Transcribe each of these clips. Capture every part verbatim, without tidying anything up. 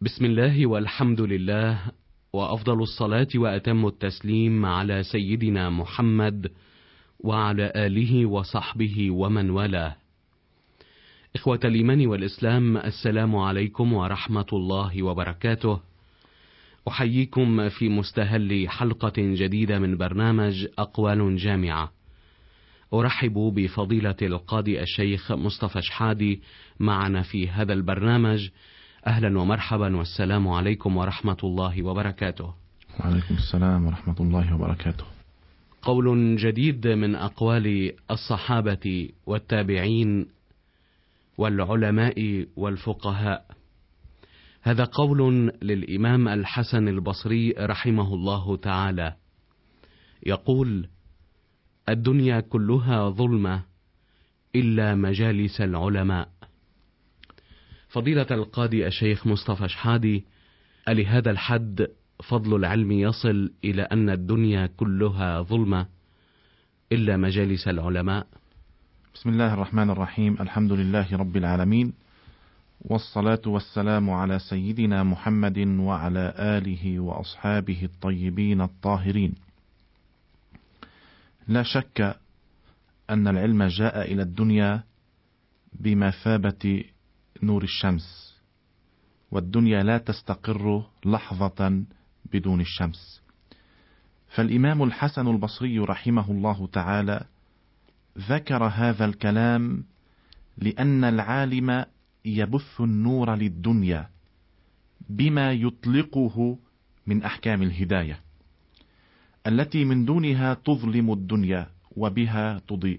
بسم الله والحمد لله، وأفضل الصلاة وأتم التسليم على سيدنا محمد وعلى آله وصحبه ومن والاه. إخوة الإيمان والإسلام، السلام عليكم ورحمة الله وبركاته. أحييكم في مستهل حلقة جديدة من برنامج أقوال جامعة. أرحب بفضيلة القاضي الشيخ مصطفى شحادي معنا في هذا البرنامج. أهلا ومرحبا، والسلام عليكم ورحمة الله وبركاته. وعليكم السلام ورحمة الله وبركاته. قول جديد من أقوال الصحابة والتابعين والعلماء والفقهاء. هذا قول للإمام الحسن البصري رحمه الله تعالى، يقول: الدنيا كلها ظلمة إلا مجالس العلماء. فضيلة القاضي الشيخ مصطفى شحادي، ألهذا الحد فضل العلم يصل إلى أن الدنيا كلها ظلمة إلا مجالس العلماء؟ بسم الله الرحمن الرحيم. الحمد لله رب العالمين، والصلاة والسلام على سيدنا محمد وعلى آله وأصحابه الطيبين الطاهرين. لا شك أن العلم جاء إلى الدنيا بمثابة نور الشمس، والدنيا لا تستقر لحظة بدون الشمس. فالإمام الحسن البصري رحمه الله تعالى ذكر هذا الكلام لأن العالم يبث النور للدنيا بما يطلقه من أحكام الهداية التي من دونها تظلم الدنيا وبها تضيء.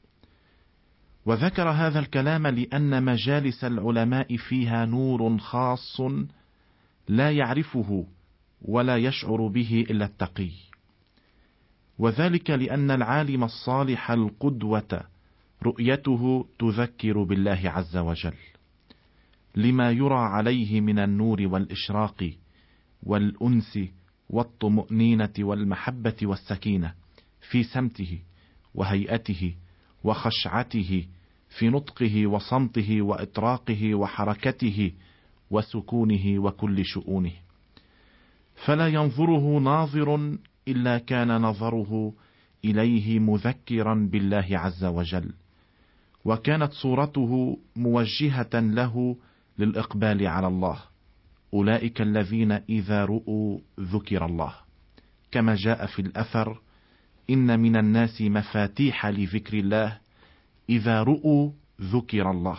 وذكر هذا الكلام لأن مجالس العلماء فيها نور خاص لا يعرفه ولا يشعر به إلا التقي، وذلك لأن العالم الصالح القدوة رؤيته تذكر بالله عز وجل، لما يرى عليه من النور والإشراق والأنس والطمأنينة والمحبة والسكينة في سمته وهيئته وخشعته، في نطقه وصمته وإطراقه وحركته وسكونه وكل شؤونه. فلا ينظره ناظر إلا كان نظره إليه مذكرا بالله عز وجل، وكانت صورته موجهة له للإقبال على الله. أولئك الذين إذا رؤوا ذكر الله، كما جاء في الأثر: إن من الناس مفاتيح لذكر الله إذا رؤوا ذكر الله.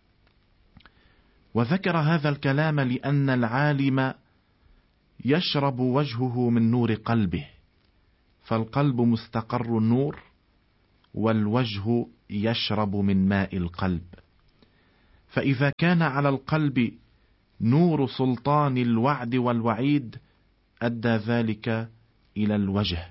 وذكر هذا الكلام لأن العالم يشرب وجهه من نور قلبه، فالقلب مستقر النور، والوجه يشرب من ماء القلب. فإذا كان على القلب نور سلطان الوعد والوعيد أدى ذلك إلى الوجه،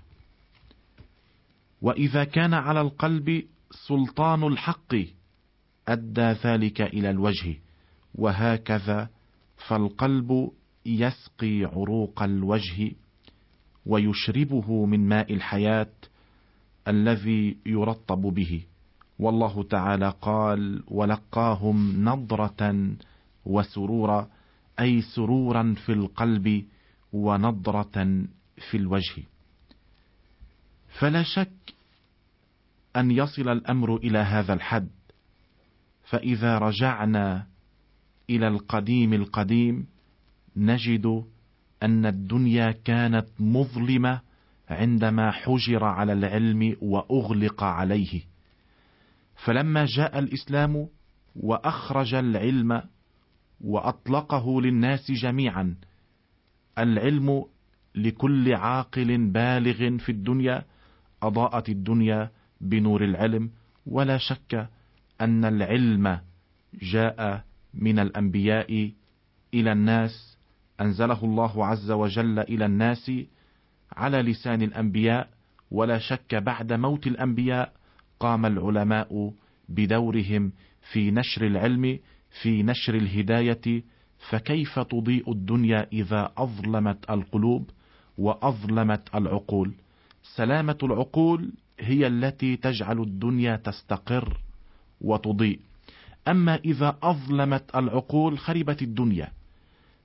وإذا كان على القلب سلطان الحق أدى ذلك إلى الوجه، وهكذا. فالقلب يسقي عروق الوجه ويشربه من ماء الحياة الذي يرطب به. والله تعالى قال: ولقاهم نضرة وسرورا، أي سرورا في القلب ونضرة في الوجه. فلا شك أن يصل الأمر إلى هذا الحد. فإذا رجعنا إلى القديم القديم نجد أن الدنيا كانت مظلمة عندما حجر على العلم وأغلق عليه، فلما جاء الإسلام وأخرج العلم وأطلقه للناس جميعا، العلم لكل عاقل بالغ في الدنيا، أضاءت الدنيا بنور العلم. ولا شك أن العلم جاء من الأنبياء إلى الناس، أنزله الله عز وجل إلى الناس على لسان الأنبياء. ولا شك بعد موت الأنبياء قام العلماء بدورهم في نشر العلم، في نشر الهداية. فكيف تضيء الدنيا إذا أظلمت القلوب وأظلمت العقول؟ سلامة العقول هي التي تجعل الدنيا تستقر وتضيء. أما إذا أظلمت العقول خربت الدنيا.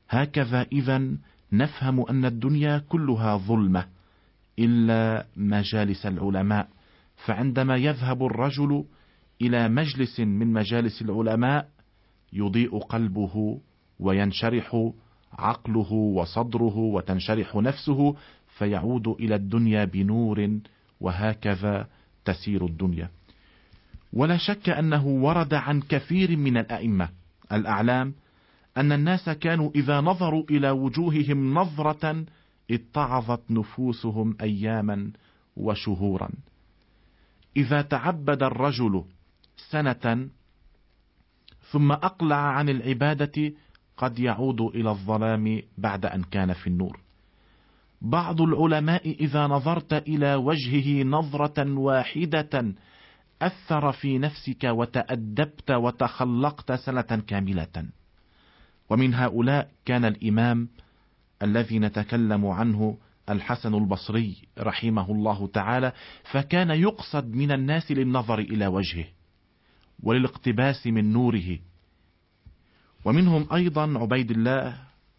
هكذا إذن نفهم أن الدنيا كلها ظلمة إلا مجالس العلماء، فعندما يذهب الرجل إلى مجلس من مجالس العلماء يضيء قلبه وينشرح عقله وصدره وتنشرح نفسه، فيعود إلى الدنيا بنور، وهكذا تسير الدنيا. ولا شك أنه ورد عن كثير من الأئمة الأعلام أن الناس كانوا إذا نظروا إلى وجوههم نظرة اتعظت نفوسهم أياما وشهورا. إذا تعبد الرجل سنة ثم أقلع عن العبادة قد يعود إلى الظلام بعد أن كان في النور. بعض العلماء إذا نظرت إلى وجهه نظرة واحدة أثر في نفسك وتأدبت وتخلقت سنة كاملة. ومن هؤلاء كان الإمام الذي نتكلم عنه الحسن البصري رحمه الله تعالى، فكان يقصد من الناس للنظر إلى وجهه وللاقتباس من نوره. ومنهم أيضا عبيد الله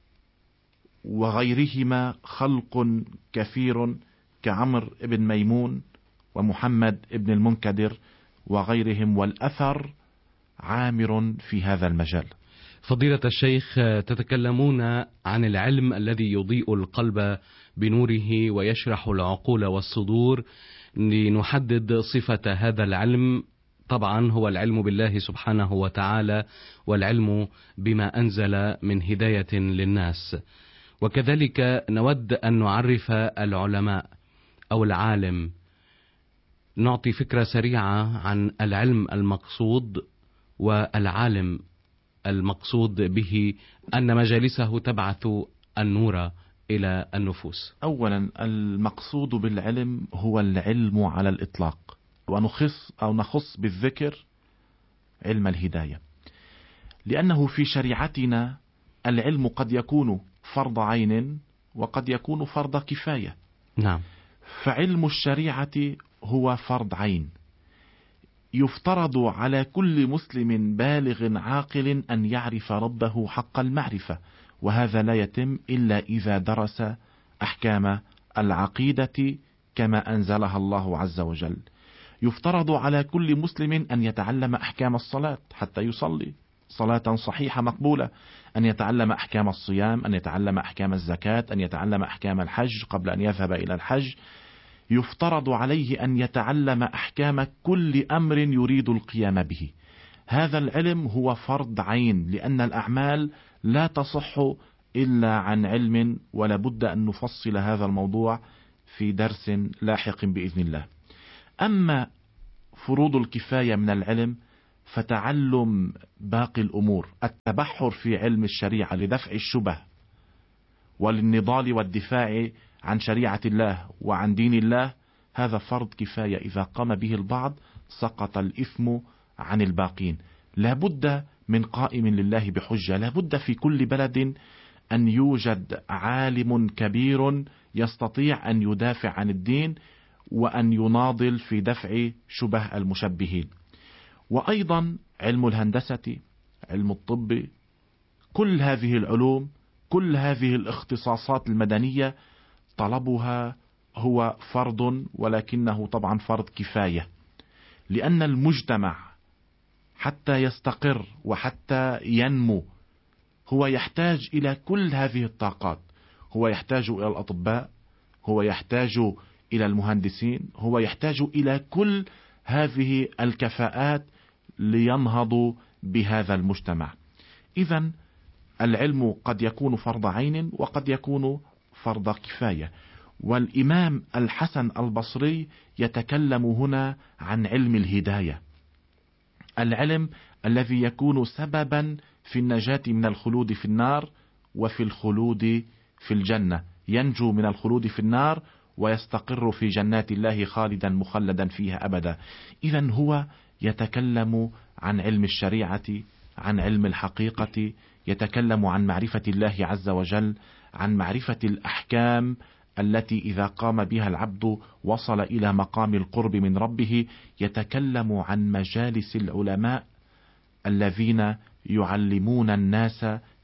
وغيرهما خلق كثير كعمر بن ميمون ومحمد بن المنكدر وغيرهم، والأثر عامر في هذا المجال. فضيلة الشيخ، تتكلمون عن العلم الذي يضيء القلب بنوره ويشرح العقول والصدور. لنحدد صفة هذا العلم، طبعا هو العلم بالله سبحانه وتعالى والعلم بما أنزل من هداية للناس. وكذلك نود أن نعرف العلماء أو العالم، نعطي فكرة سريعة عن العلم المقصود والعالم المقصود به أن مجالسه تبعث النور إلى النفوس. أولا، المقصود بالعلم هو العلم على الإطلاق، ونخص أو نخص بالذكر علم الهداية، لأنه في شريعتنا العلم قد يكون فرض عين وقد يكون فرض كفاية. نعم. فعلم الشريعة هو فرض عين، يفترض على كل مسلم بالغ عاقل أن يعرف ربه حق المعرفة، وهذا لا يتم إلا إذا درس أحكام العقيدة كما أنزلها الله عز وجل. يفترض على كل مسلم أن يتعلم أحكام الصلاة حتى يصلي صلاة صحيحة مقبولة، أن يتعلم أحكام الصيام، أن يتعلم أحكام الزكاة، أن يتعلم أحكام الحج قبل أن يذهب إلى الحج. يفترض عليه أن يتعلم أحكام كل أمر يريد القيام به. هذا العلم هو فرض عين، لأن الأعمال لا تصح إلا عن علم، ولا بد أن نفصل هذا الموضوع في درس لاحق بإذن الله. أما فروض الكفاية من العلم فتعلم باقي الأمور، التبحر في علم الشريعة لدفع الشبه وللنضال والدفاع عن شريعة الله وعن دين الله، هذا فرض كفاية إذا قام به البعض سقط الإثم عن الباقين. لا بد من قائم لله بحجة، لا بد في كل بلد أن يوجد عالم كبير يستطيع أن يدافع عن الدين وأن يناضل في دفع شبه المشبهين. وأيضا علم الهندسة، علم الطب، كل هذه العلوم، كل هذه الاختصاصات المدنية طلبها هو فرض، ولكنه طبعا فرض كفاية، لأن المجتمع حتى يستقر وحتى ينمو هو يحتاج إلى كل هذه الطاقات. هو يحتاج إلى الأطباء، هو يحتاج إلى المهندسين، هو يحتاج إلى كل هذه الكفاءات لينهضوا بهذا المجتمع. إذن العلم قد يكون فرض عين وقد يكون فرض كفاية. والإمام الحسن البصري يتكلم هنا عن علم الهداية، العلم الذي يكون سببا في النجاة من الخلود في النار وفي الخلود في الجنة، ينجو من الخلود في النار ويستقر في جنات الله خالدا مخلدا فيها أبدا. إذن هو يتكلم عن علم الشريعة، عن علم الحقيقة، يتكلم عن معرفة الله عز وجل، عن معرفة الأحكام التي إذا قام بها العبد وصل إلى مقام القرب من ربه. يتكلم عن مجالس العلماء الذين يعلمون الناس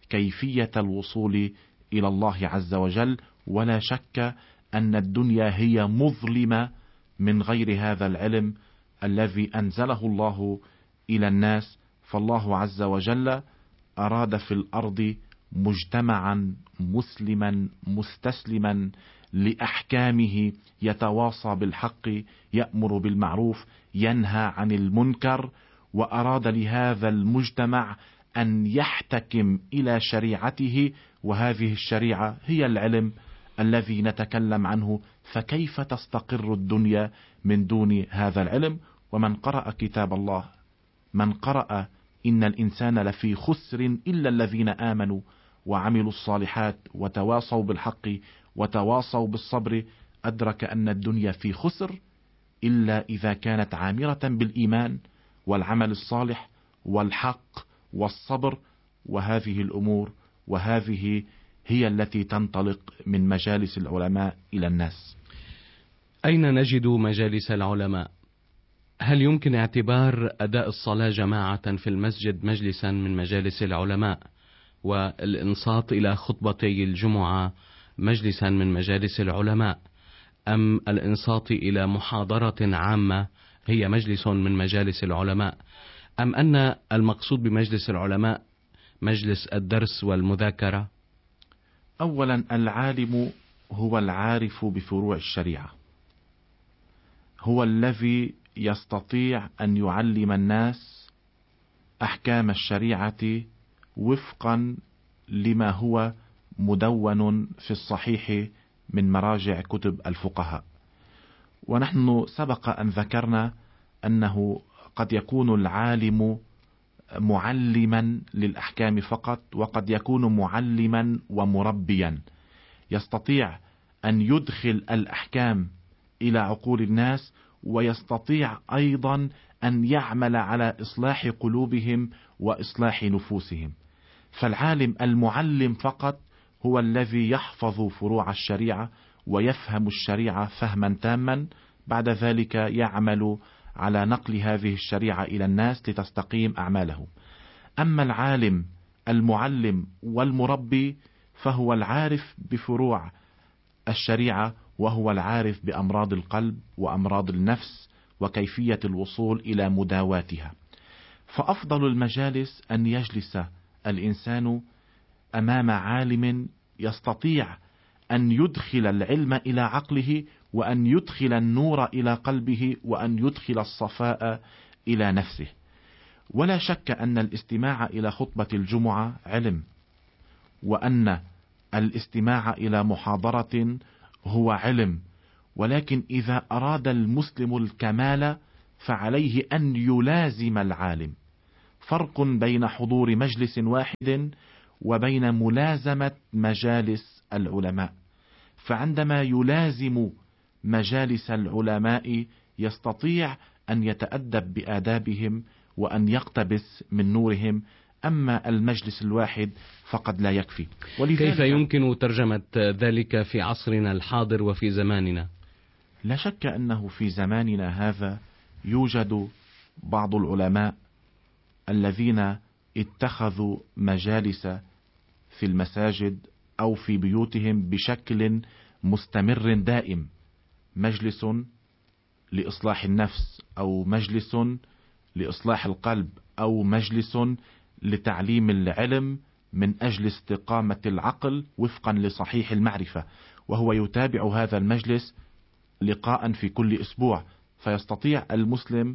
كيفية الوصول إلى الله عز وجل. ولا شك أن الدنيا هي مظلمة من غير هذا العلم الذي أنزله الله إلى الناس. فالله عز وجل أراد في الأرض مجتمعا مسلما مستسلما لأحكامه، يتواصى بالحق، يأمر بالمعروف، ينهى عن المنكر، وأراد لهذا المجتمع أن يحتكم إلى شريعته، وهذه الشريعة هي العلم الذي نتكلم عنه. فكيف تستقر الدنيا من دون هذا العلم؟ ومن قرأ كتاب الله، من قرأ إن الإنسان لفي خسر إلا الذين آمنوا وعملوا الصالحات وتواصوا بالحق وتواصوا بالصبر، أدرك أن الدنيا في خسر إلا إذا كانت عامرة بالإيمان والعمل الصالح والحق والصبر. وهذه الأمور وهذه هي التي تنطلق من مجالس العلماء إلى الناس. أين نجد مجالس العلماء؟ هل يمكن اعتبار أداء الصلاة جماعة في المسجد مجلسا من مجالس العلماء، والإنصات إلى خطبتي الجمعة مجلسا من مجالس العلماء، أم الإنصات إلى محاضرة عامة هي مجلس من مجالس العلماء، أم أن المقصود بمجلس العلماء مجلس الدرس والمذاكرة؟ أولا، العالم هو العارف بفروع الشريعة، هو الذي يستطيع أن يعلم الناس أحكام الشريعة وفقا لما هو مدون في الصحيح من مراجع كتب الفقهاء. ونحن سبق أن ذكرنا أنه قد يكون العالم معلما للأحكام فقط، وقد يكون معلما ومربيا، يستطيع أن يدخل الأحكام إلى عقول الناس، ويستطيع أيضا أن يعمل على إصلاح قلوبهم وإصلاح نفوسهم. فالعالم المعلم فقط هو الذي يحفظ فروع الشريعة ويفهم الشريعة فهما تاما، بعد ذلك يعمل على نقل هذه الشريعة إلى الناس لتستقيم أعمالهم. أما العالم المعلم والمربي فهو العارف بفروع الشريعة، وهو العارف بأمراض القلب وأمراض النفس وكيفية الوصول إلى مداواتها. فأفضل المجالس أن يجلس الإنسان أمام عالم يستطيع أن يدخل العلم إلى عقله، وأن يدخل النور إلى قلبه، وأن يدخل الصفاء إلى نفسه. ولا شك أن الاستماع إلى خطبة الجمعة علم، وأن الاستماع إلى محاضرة هو علم، ولكن إذا أراد المسلم الكمال فعليه أن يلازم العالم. فرق بين حضور مجلس واحد وبين ملازمة مجالس العلماء. فعندما يلازم مجالس العلماء يستطيع أن يتأدب بآدابهم وأن يقتبس من نورهم، أما المجلس الواحد فقد لا يكفي. كيف يمكن ترجمة ذلك في عصرنا الحاضر وفي زماننا؟ لا شك أنه في زماننا هذا يوجد بعض العلماء الذين اتخذوا مجالس في المساجد أو في بيوتهم بشكل مستمر دائم، مجلس لإصلاح النفس، أو مجلس لإصلاح القلب، أو مجلس لتعليم العلم من أجل استقامة العقل وفقا لصحيح المعرفة، وهو يتابع هذا المجلس لقاء في كل أسبوع. فيستطيع المسلم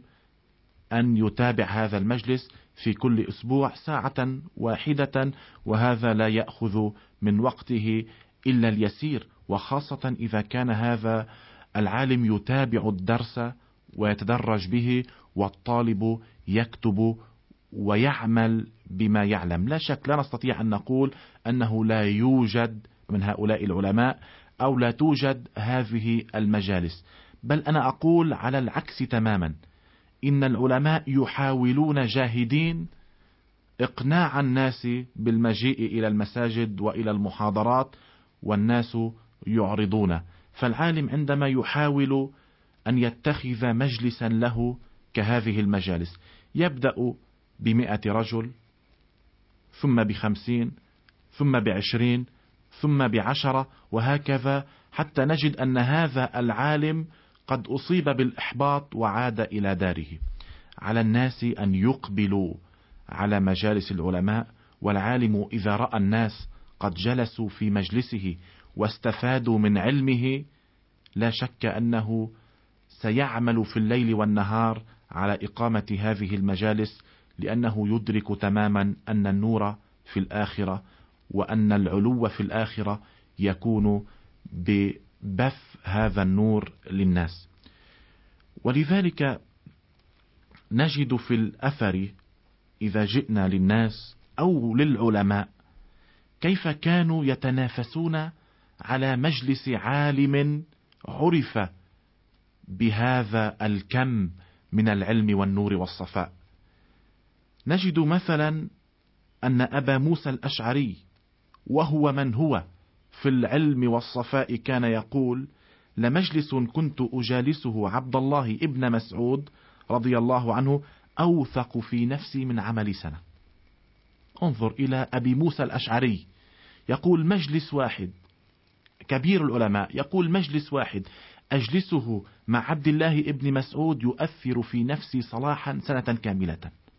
أن يتابع هذا المجلس في كل أسبوع ساعة واحدة، وهذا لا يأخذ من وقته إلا اليسير، وخاصة إذا كان هذا العالم يتابع الدرس ويتدرج به، والطالب يكتب ويعمل بما يعلم. لا شك لا نستطيع أن نقول أنه لا يوجد من هؤلاء العلماء أو لا توجد هذه المجالس، بل أنا أقول على العكس تماما، إن العلماء يحاولون جاهدين إقناع الناس بالمجيء إلى المساجد وإلى المحاضرات، والناس يعرضون. فالعالم عندما يحاول أن يتخذ مجلسا له كهذه المجالس، يبدأ بمئة رجل، ثم بخمسين، ثم بعشرين ثم بعشرة، وهكذا حتى نجد أن هذا العالم قد أصيب بالإحباط وعاد إلى داره. على الناس أن يقبلوا على مجالس العلماء، والعالم إذا رأى الناس قد جلسوا في مجلسه واستفادوا من علمه لا شك أنه سيعمل في الليل والنهار على إقامة هذه المجالس، لأنه يدرك تماما أن النور في الآخرة، وأن العلو في الآخرة يكون ببث هذا النور للناس. ولذلك نجد في الأثر إذا جئنا للناس أو للعلماء كيف كانوا يتنافسون على مجلس عالم عرف بهذا الكم من العلم والنور والصفاء. نجد مثلا أن أبا موسى الأشعري وهو من هو في العلم والصفاء كان يقول: لمجلس كنت أجالسه عبد الله ابن مسعود رضي الله عنه أوثق في نفسي من عمل سنة. انظر إلى أبي موسى الأشعري يقول مجلس واحد، كبير العلماء يقول مجلس واحد أجلسه مع عبد الله ابن مسعود يؤثر في نفسي صلاحا سنة كاملة.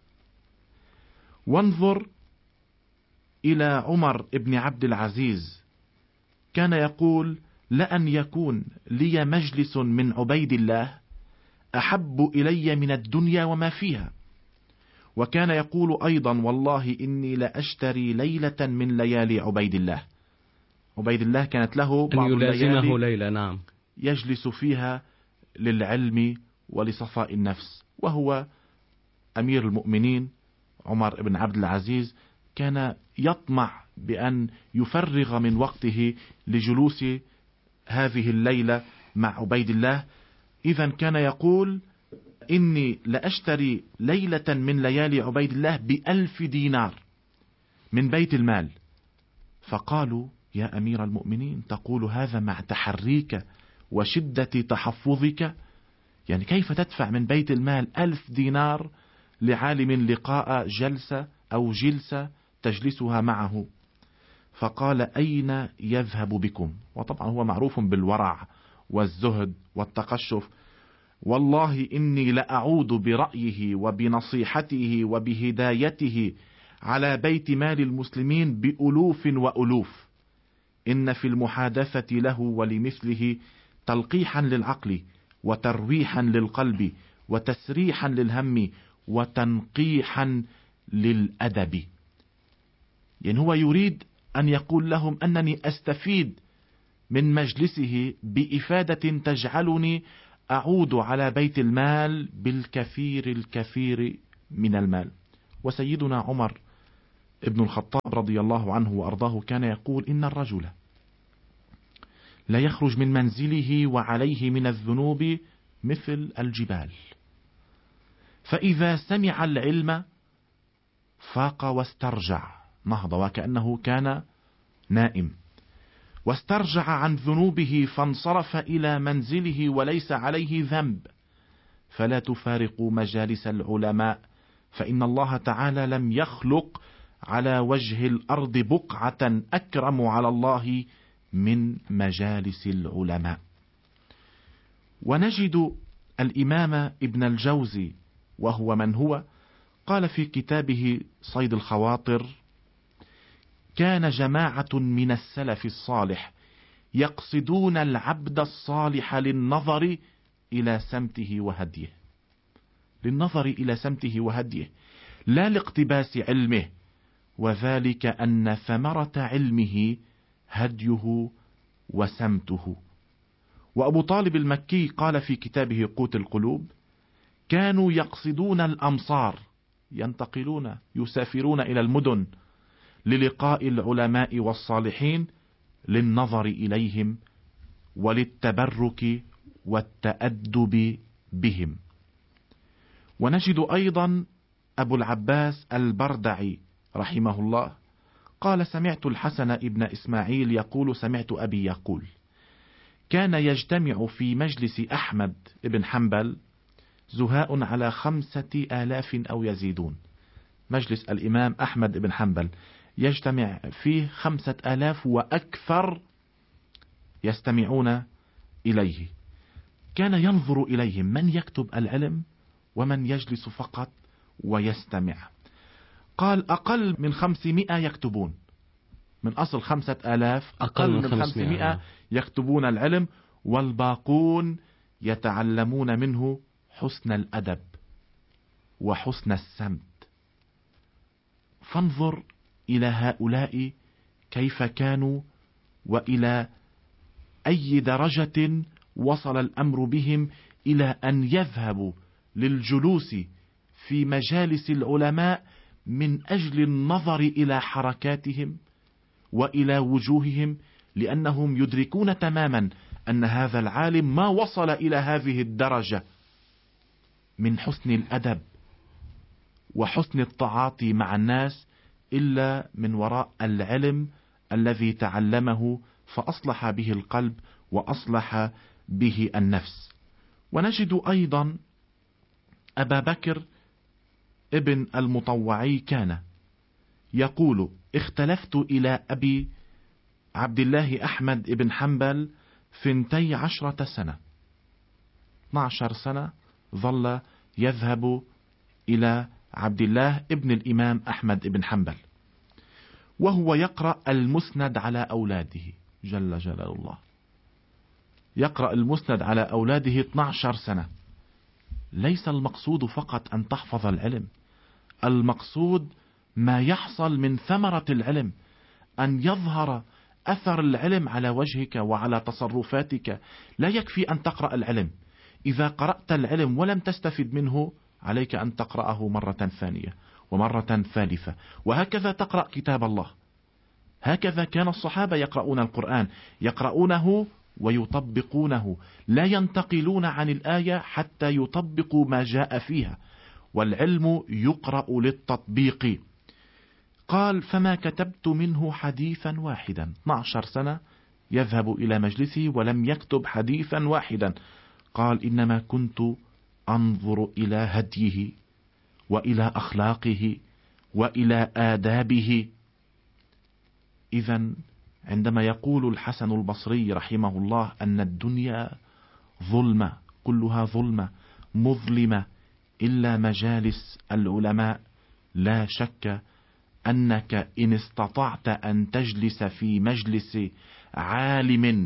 وانظر إلى عمر ابن عبد العزيز كان يقول: لأن يكون لي مجلس من عبيد الله أحب إلي من الدنيا وما فيها. وكان يقول أيضا: والله إني لأشتري ليلة من ليالي عبيد الله. عبيد الله كانت له بعض أن يلازمه الليالي ليلة، نعم، يجلس فيها للعلم ولصفاء النفس. وهو أمير المؤمنين عمر بن عبد العزيز كان يطمع بأن يفرغ من وقته لجلوس هذه الليلة مع عبيد الله. إذن كان يقول: إني لأشتري ليلة من ليالي عبيد الله بألف دينار من بيت المال. فقالوا: يا أمير المؤمنين تقول هذا مع تحريك وشدة تحفظك؟ يعني كيف تدفع من بيت المال ألف دينار لعالم لقاء جلسة أو جلسة تجلسها معه؟ فقال: أين يذهب بكم؟ وطبعا هو معروف بالورع والزهد والتقشف. والله إني لأعود برأيه وبنصيحته وبهدايته على بيت مال المسلمين بألوف وألوف. إن في المحادثة له ولمثله تلقيحا للعقل وترويحا للقلب وتسريحا للهم وتنقيحا للأدب. يعني هو يريد أن يقول لهم أنني أستفيد من مجلسه بإفادة تجعلني أعود على بيت المال بالكثير الكثير من المال. وسيدنا عمر ابن الخطاب رضي الله عنه وأرضاه كان يقول: إن الرجل لا يخرج من منزله وعليه من الذنوب مثل الجبال، فإذا سمع العلم فاق واسترجع، نهض وكأنه كان نائم، واسترجع عن ذنوبه فانصرف إلى منزله وليس عليه ذنب. فلا تفارقوا مجالس العلماء، فإن الله تعالى لم يخلق على وجه الأرض بقعة أكرم على الله من مجالس العلماء. ونجد الإمام ابن الجوزي وهو من هو قال في كتابه صيد الخواطر: كان جماعة من السلف الصالح يقصدون العبد الصالح للنظر إلى سمته وهديه، للنظر إلى سمته وهديه لا لاقتباس علمه، وذلك أن ثمرة علمه هديه وسمته. وأبو طالب المكي قال في كتابه قوت القلوب: كانوا يقصدون الأمصار، ينتقلون يسافرون إلى المدن للقاء العلماء والصالحين للنظر إليهم وللتبرك والتأدب بهم. ونجد أيضا أبو العباس البردعي رحمه الله قال: سمعت الحسن ابن إسماعيل يقول: سمعت أبي يقول: كان يجتمع في مجلس أحمد بن حنبل زهاء على خمسة آلاف أو يزيدون. مجلس الإمام أحمد بن حنبل يجتمع فيه خمسة آلاف وأكثر يستمعون إليه. كان ينظر إليهم من يكتب العلم ومن يجلس فقط ويستمع. قال أقل من خمسمائة يكتبون، من أصل خمسة آلاف أقل من خمسمائة يكتبون العلم، والباقون يتعلمون منه حسن الأدب وحسن السمت. فانظر إلى هؤلاء كيف كانوا، وإلى أي درجة وصل الأمر بهم، إلى أن يذهبوا للجلوس في مجالس العلماء من أجل النظر إلى حركاتهم وإلى وجوههم، لأنهم يدركون تماما أن هذا العالم ما وصل إلى هذه الدرجة من حسن الأدب وحسن التعاطي مع الناس إلا من وراء العلم الذي تعلمه فأصلح به القلب وأصلح به النفس. ونجد أيضا أبا بكر ابن المطوعي كان يقول: اختلفت إلى أبي عبد الله أحمد ابن حنبل ثنتي عشرة سنة، اثنى عشر سنة ظل يذهب إلى عبد الله ابن الإمام أحمد ابن حنبل، وهو يقرأ المسند على أولاده، جل جلال الله، يقرأ المسند على أولاده اثنى عشر سنة. ليس المقصود فقط أن تحفظ العلم، المقصود ما يحصل من ثمرة العلم، أن يظهر أثر العلم على وجهك وعلى تصرفاتك. لا يكفي أن تقرأ العلم، إذا قرأت العلم ولم تستفد منه عليك أن تقرأه مرة ثانية ومرة ثالثة، وهكذا تقرأ كتاب الله. هكذا كان الصحابة يقرؤون القرآن، يقرؤونه ويطبقونه، لا ينتقلون عن الآية حتى يطبقوا ما جاء فيها، والعلم يقرأ للتطبيق. قال: فما كتبت منه حديثا واحدا. اثنى عشر سنة يذهب إلى مجلسه ولم يكتب حديثا واحدا. قال: إنما كنت أنظر إلى هديه وإلى أخلاقه وإلى آدابه. إذن عندما يقول الحسن البصري رحمه الله أن الدنيا ظلمة، كلها ظلمة مظلمة إلا مجالس العلماء، لا شك أنك إن استطعت أن تجلس في مجلس عالم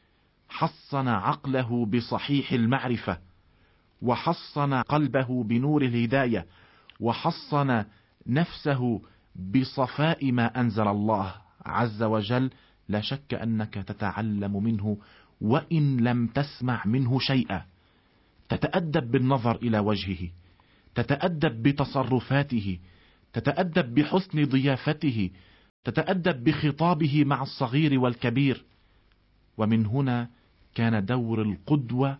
حصن عقله بصحيح المعرفة، وحصن قلبه بنور الهداية، وحصن نفسه بصفاء ما أنزل الله عز وجل، لا شك أنك تتعلم منه وإن لم تسمع منه شيئا. تتأدب بالنظر إلى وجهه، تتأدب بتصرفاته، تتأدب بحسن ضيافته، تتأدب بخطابه مع الصغير والكبير. ومن هنا كان دور القدوة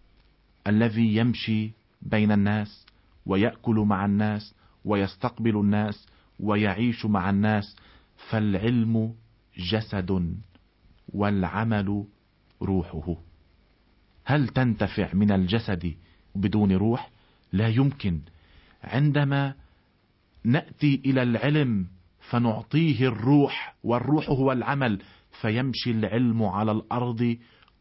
الذي يمشي بين الناس ويأكل مع الناس ويستقبل الناس ويعيش مع الناس. فالعلم جسد والعمل روحه. هل تنتفع من الجسد بدون روح؟ لا يمكن. عندما نأتي إلى العلم فنعطيه الروح، والروح هو العمل، فيمشي العلم على الأرض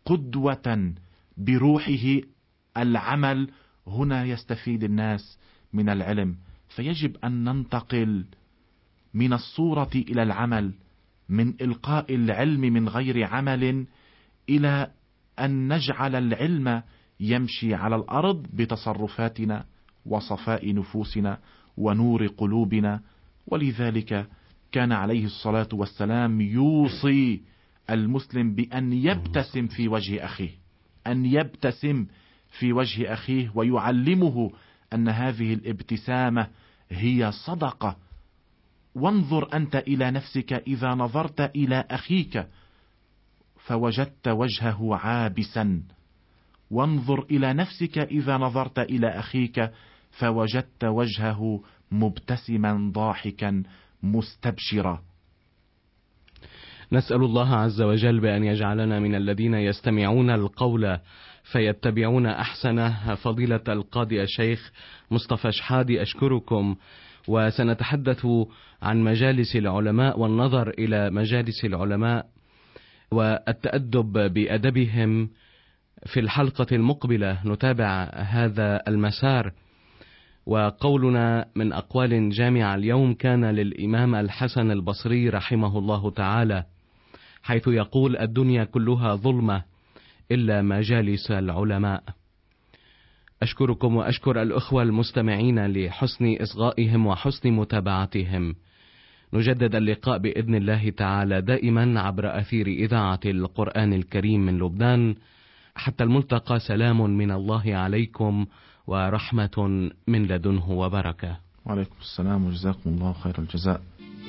قدوة بروحه العمل. هنا يستفيد الناس من العلم. فيجب أن ننتقل من الصورة إلى العمل، من إلقاء العلم من غير عمل إلى أن نجعل العلم يمشي على الأرض بتصرفاتنا وصفاء نفوسنا ونور قلوبنا. ولذلك كان عليه الصلاة والسلام يوصي المسلم بأن يبتسم في وجه أخيه، أن يبتسم في وجه أخيه، ويعلمه أن هذه الابتسامة هي صدقة. وانظر أنت إلى نفسك إذا نظرت إلى أخيك فوجدت وجهه عابسا، وانظر إلى نفسك إذا نظرت إلى أخيك فوجدت وجهه مبتسما ضاحكا مستبشرا. نسأل الله عز وجل بأن يجعلنا من الذين يستمعون القول فيتبعون أحسنه. فضيلة القاضي الشيخ مصطفى شحادي، أشكركم وسنتحدث عن مجالس العلماء والنظر إلى مجالس العلماء والتأدب بأدبهم. في الحلقة المقبلة نتابع هذا المسار، وقولنا من أقوال جامعة اليوم كان للإمام الحسن البصري رحمه الله تعالى، حيث يقول: الدنيا كلها ظلمة إلا مجالس العلماء. أشكركم وأشكر الأخوة المستمعين لحسن إصغائهم وحسن متابعتهم. نجدد اللقاء بإذن الله تعالى دائما عبر أثير إذاعة القرآن الكريم من لبنان. حتى الملتقى، سلام من الله عليكم ورحمة من لدنه وبركة. وعليكم السلام وجزاكم الله خير الجزاء.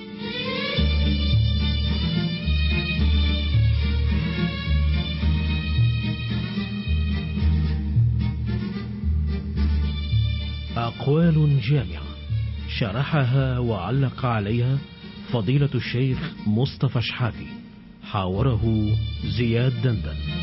أقوال جامعة شرحها وعلق عليها فضيلة الشيخ مصطفى شحاتي، حاوره زياد دندن.